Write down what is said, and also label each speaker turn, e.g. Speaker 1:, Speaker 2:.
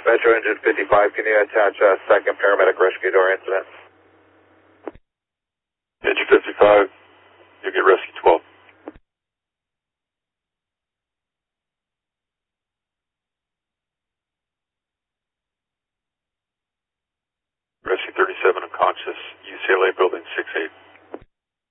Speaker 1: Metro Engine 55, can you attach a second paramedic rescue door incident?
Speaker 2: Engine 55, you'll get rescue 12. Rescue 37 unconscious, UCLA building 6-8.